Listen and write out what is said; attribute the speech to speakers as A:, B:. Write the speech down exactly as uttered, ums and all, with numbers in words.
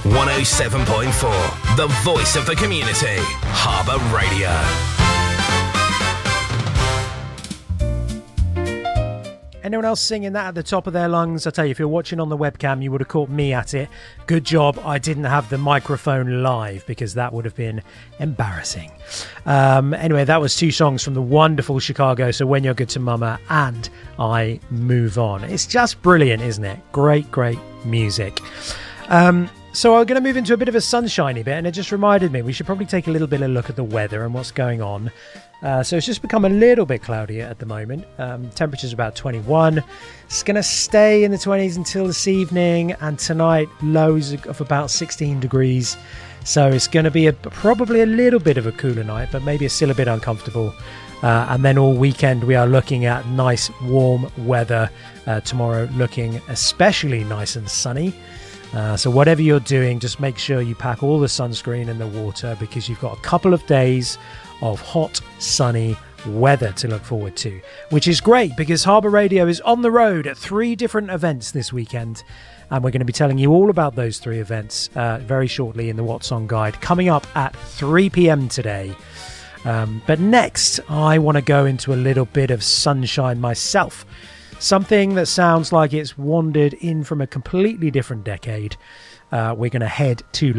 A: one oh seven point four, the voice of the community, Harbour Radio.
B: Anyone else singing that at the top of their lungs? I tell you, if you're watching on the webcam, you would have caught me at it. Good job I didn't have the microphone live, because that would have been embarrassing. Um, anyway, that was two songs from the wonderful Chicago, So When You're Good to Mama and I Move On. It's just brilliant, isn't it? Great, great music. Um, so I'm going to move into a bit of a sunshiny bit, and it just reminded me we should probably take a little bit of a look at the weather and what's going on. Uh, so it's just become a little bit cloudier at the moment. Um, temperature's about twenty-one. It's going to stay in the twenties until this evening, and tonight lows of about sixteen degrees. So it's going to be a, probably a little bit of a cooler night, but maybe it's still a bit uncomfortable. Uh, and then all weekend we are looking at nice warm weather. Uh, tomorrow looking especially nice and sunny. Uh, so whatever you're doing, just make sure you pack all the sunscreen and the water, because you've got a couple of days of hot, sunny weather to look forward to, which is great because Harbour Radio is on the road at three different events this weekend, and we're going to be telling you all about those three events uh, very shortly in the What's On Guide, coming up at three p.m. today. Um, but next, I want to go into a little bit of sunshine myself, something that sounds like it's wandered in from a completely different decade. Uh, we're going to head to